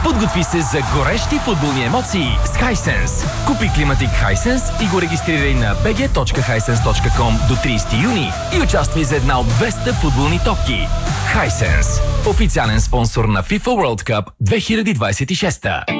Подготви се за горещи футболни емоции с Hisense. Купи климатик Hisense и го регистрирай на bg.hisense.com до 30 юни и участвай за една от 200 футболни топки. Hisense. Официален спонсор на FIFA World Cup 2026.